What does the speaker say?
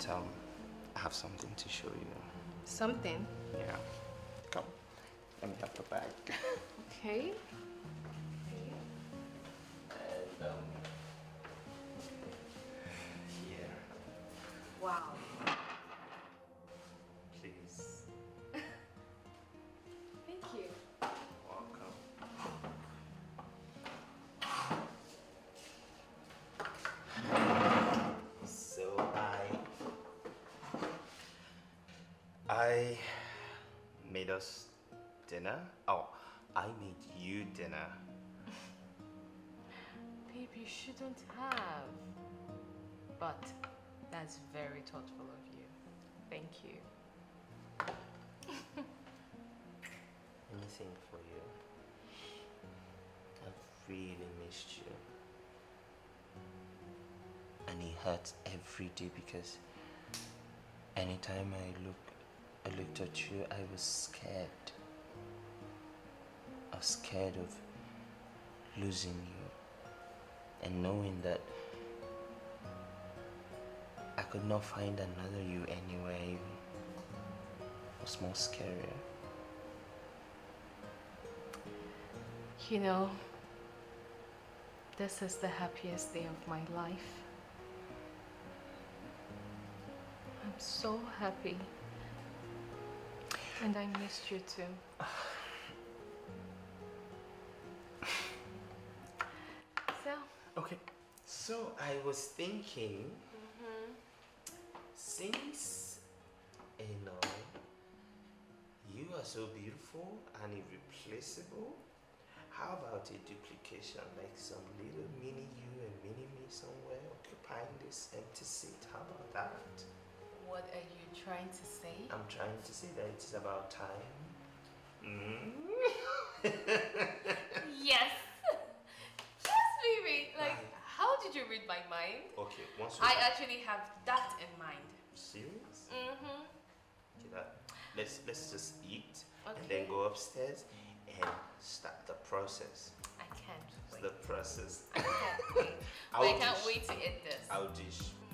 But I have something to show you. Something? Yeah. Come. Let me have the bag. Okay. And here. Wow. Please. Thank you. Welcome. So I made us dinner. Oh, I made you dinner. Babe, you shouldn't have. But that's very thoughtful of you. Thank you. Anything for you. I've really missed you. And it hurts every day because anytime I looked at you, I was scared. I was scared of losing you. And knowing that I could not find another you anywhere was more scarier. You know, this is the happiest day of my life. I'm so happy. And I missed you too. So? Okay, so I was thinking, since, you are so beautiful and irreplaceable, how about a duplication, like some little mini you and mini me somewhere occupying this empty seat? How about that? What are you trying to say? I'm trying to say that it's about time. Yes! Yes, baby! Like, how did you read my mind? Okay, I actually have that in mind. Serious? Mm-hmm. Okay, let's just eat Okay. and then go upstairs and start the process. I can't wait. The process. I can't wait. I can't wait to eat this. I'll dish.